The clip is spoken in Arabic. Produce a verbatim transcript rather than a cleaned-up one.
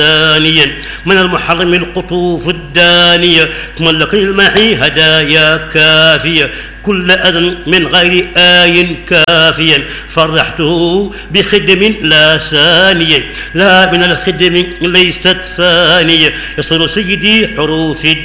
ثانيا من المحرم القطوف الدانية تملك المعي هدايا كافية كل أذى من غير آي كافيا فرحته بخدم لا ثانية لا من الخدم ليست ثانية يصير سيدي حروف